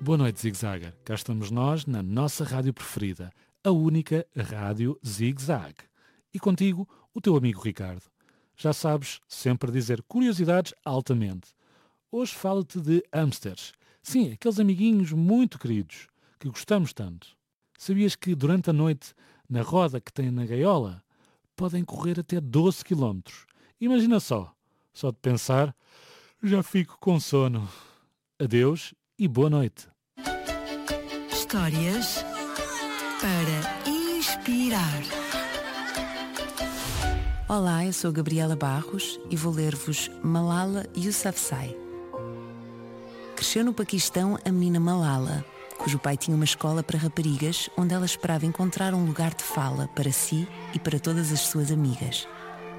Boa noite, Zig Zagger. Cá estamos nós, na nossa rádio preferida, a única Rádio Zig Zag. E contigo, o teu amigo Ricardo. Já sabes, sempre dizer curiosidades altamente. Hoje falo-te de hamsters. Sim, aqueles amiguinhos muito queridos, que gostamos tanto. Sabias que durante a noite, na roda que tem na gaiola, podem correr até 12 km? Imagina só de pensar, já fico com sono. Adeus e boa noite. Histórias para inspirar. Olá, eu sou Gabriela Barros e vou ler-vos Malala Yousafzai. Cresceu no Paquistão a menina Malala, cujo pai tinha uma escola para raparigas onde ela esperava encontrar um lugar de fala para si e para todas as suas amigas.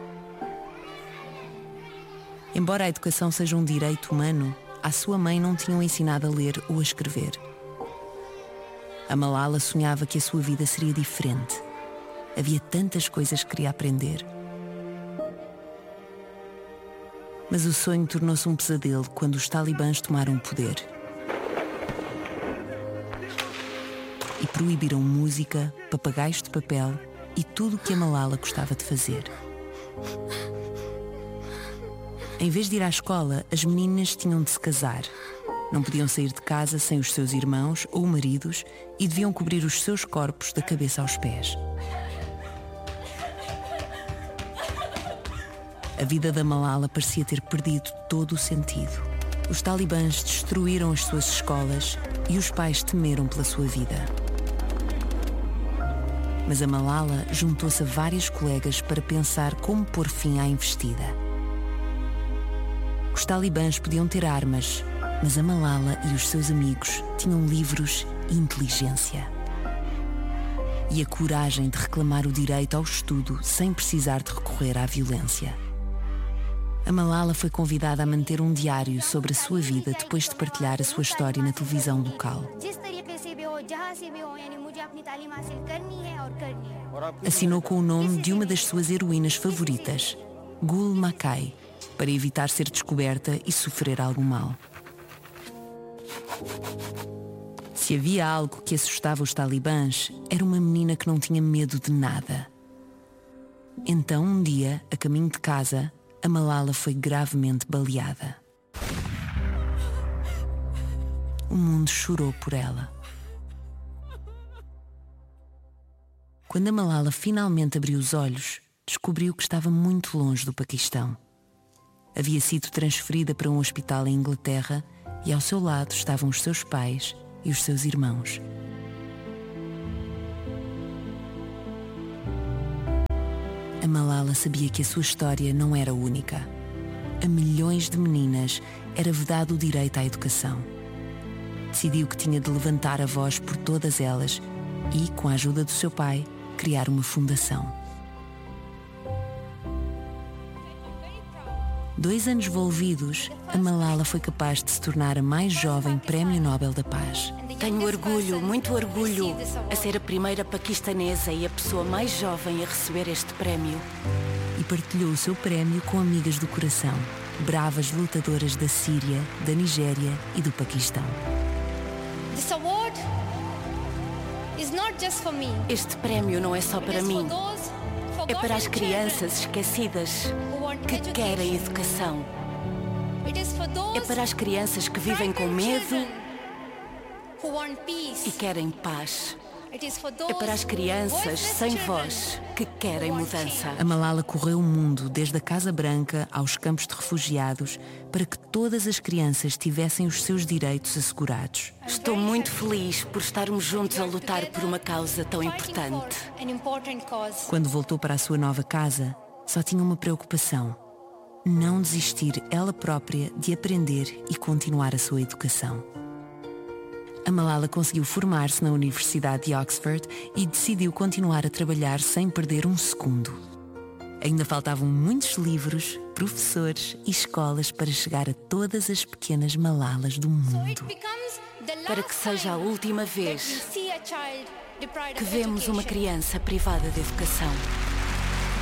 Embora a educação seja um direito humano, a sua mãe não tinha ensinado a ler ou a escrever. A Malala sonhava que a sua vida seria diferente. Havia tantas coisas que queria aprender. Mas o sonho tornou-se um pesadelo quando os talibãs tomaram o poder. E proibiram música, papagaios de papel e tudo o que a Malala gostava de fazer. Em vez de ir à escola, as meninas tinham de se casar. Não podiam sair de casa sem os seus irmãos ou maridos e deviam cobrir os seus corpos da cabeça aos pés. A vida da Malala parecia ter perdido todo o sentido. Os talibãs destruíram as suas escolas e os pais temeram pela sua vida. Mas a Malala juntou-se a vários colegas para pensar como pôr fim à investida. Os talibãs podiam ter armas, mas a Malala e os seus amigos tinham livros e inteligência. E a coragem de reclamar o direito ao estudo sem precisar de recorrer à violência. A Malala foi convidada a manter um diário sobre a sua vida depois de partilhar a sua história na televisão local. Assinou com o nome de uma das suas heroínas favoritas, Gul Makai, para evitar ser descoberta e sofrer algum mal. Se havia algo que assustava os talibãs, era uma menina que não tinha medo de nada. Então, um dia, a caminho de casa, a Malala foi gravemente baleada. O mundo chorou por ela. Quando a Malala finalmente abriu os olhos, descobriu que estava muito longe do Paquistão. Havia sido transferida para um hospital em Inglaterra e ao seu lado estavam os seus pais e os seus irmãos. A Malala sabia que a sua história não era única. A milhões de meninas era vedado o direito à educação. Decidiu que tinha de levantar a voz por todas elas e, com a ajuda do seu pai, criar uma fundação. 2 anos envolvidos, a Malala foi capaz de se tornar a mais jovem Prémio Nobel da Paz. Tenho orgulho, muito orgulho, a ser a primeira paquistanesa e a pessoa mais jovem a receber este prémio. E partilhou o seu prémio com amigas do coração, bravas lutadoras da Síria, da Nigéria e do Paquistão. Este prémio não é só para mim. É para as crianças esquecidas que querem educação. É para as crianças que vivem com medo e querem paz. É para as crianças sem voz que querem mudança. A Malala correu o mundo, desde a Casa Branca aos campos de refugiados, para que todas as crianças tivessem os seus direitos assegurados. Estou muito feliz por estarmos juntos a lutar por uma causa tão importante. Quando voltou para a sua nova casa, só tinha uma preocupação: não desistir ela própria de aprender e continuar a sua educação. A Malala conseguiu formar-se na Universidade de Oxford e decidiu continuar a trabalhar sem perder um segundo. Ainda faltavam muitos livros, professores e escolas para chegar a todas as pequenas Malalas do mundo. Para que seja a última vez que vemos uma criança privada de educação.